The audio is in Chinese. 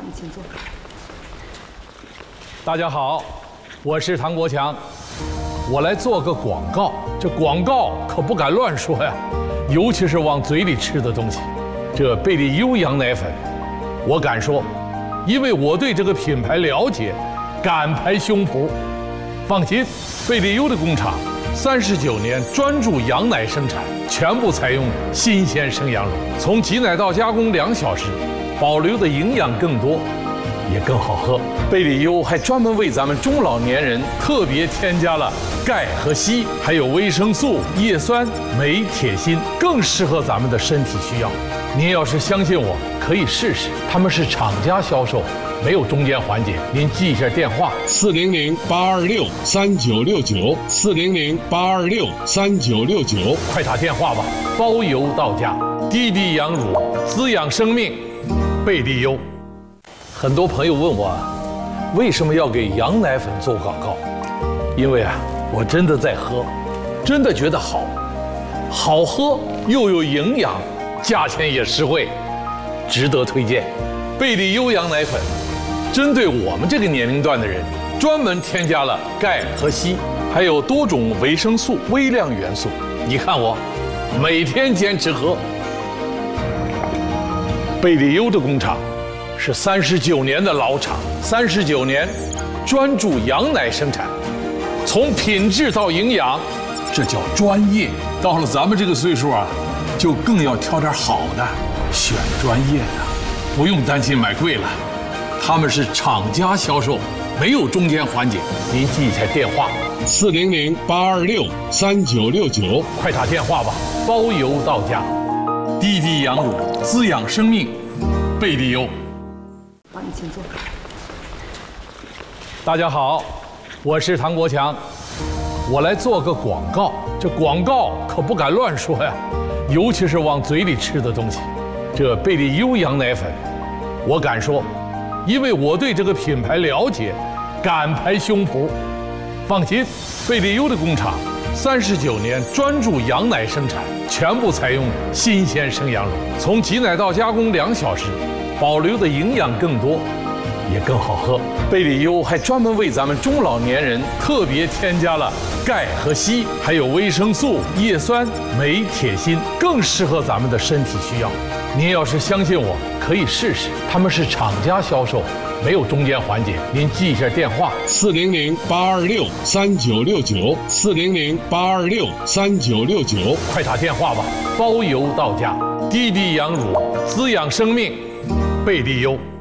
请坐。 大家好，我是唐国强，我来做个广告。这广告可不敢乱说呀，尤其是往嘴里吃的东西。这贝利优羊奶粉，我敢说，因为我对这个品牌了解，敢拍胸脯。放心，贝利优的工厂39年专注羊奶生产，全部采用新鲜生羊乳，从挤奶到加工2小时，保留的营养更多，也更好喝。贝利优还专门为咱们中老年人特别添加了钙和硒，还有维生素、叶酸、镁、铁、锌，更适合咱们的身体需要。您要是相信我，可以试试。他们是厂家销售，没有中间环节。您记一下电话：400-826-3969，400-826-3969，快打电话吧，包邮到家。滴滴羊乳，滋养生命，贝利优。很多朋友问我，为什么要给羊奶粉做广告？因为我真的在喝，真的觉得好喝又有营养，价钱也实惠，值得推荐。贝利优羊奶粉针对我们这个年龄段的人，专门添加了钙和硒，还有多种维生素、微量元素。你看我每天坚持喝。贝利优的工厂是39年的老厂，39年专注羊奶生产，从品质到营养，这叫专业。到了咱们这个岁数就更要挑点好的，选专业的，不用担心买贵了。他们是厂家销售，没有中间环节。您记一下电话：400-826-3969，快打电话吧，包邮到家。滴滴羊乳，滋养生命，贝利优。 请坐。 大家好，我是唐国强，我来做个广告。这广告可不敢乱说呀，尤其是往嘴里吃的东西。这贝利优羊奶粉，我敢说，因为我对这个品牌了解，敢拍胸脯。放心，贝利优的工厂39年专注羊奶生产，全部采用新鲜生羊乳，从挤奶到加工2小时，保留的营养更多，也更好喝。贝利优还专门为咱们中老年人特别添加了钙和硒，还有维生素、叶酸、镁、铁、锌，更适合咱们的身体需要。您要是相信我，可以试试。他们是厂家销售，没有中间环节。您记一下电话：400-826-3969，400-826-3969，快打电话吧，包邮到家。滴滴羊乳，滋养生命，贝利优。